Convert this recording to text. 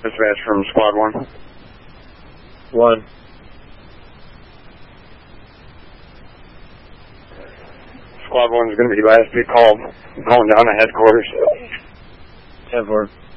Dispatch from Squad 1. 1. Squad 1 is going to be last be called. I'm calling down to headquarters. 10-4.